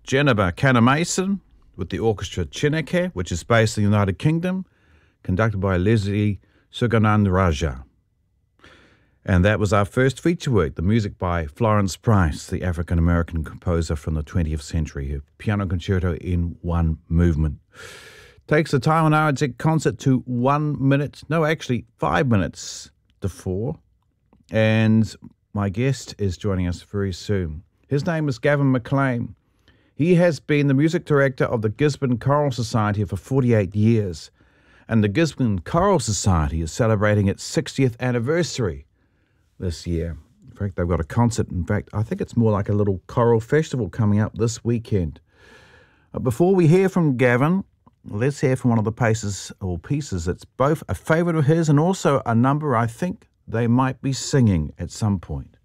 Jennifer Canamason with the orchestra Chineke, which is based in the United Kingdom, conducted by Leslie Suganandraja. And that was our first feature work, the music by Florence Price, the African-American composer from the 20th century, her piano concerto in one movement. Takes the time on RNZ concert to 1 minute, no, actually 5 minutes to 4. And my guest is joining us very soon. His name is Gavin McLean. He has been the music director of the Gisborne Choral Society for 48 years. And the Gisborne Choral Society is celebrating its 60th anniversary this year. In fact, they've got a concert. In fact, I think it's more like a little choral festival coming up this weekend. Before we hear from Gavin, let's hear from one of the pieces that's both a favourite of his and also a number I think they might be singing at some point.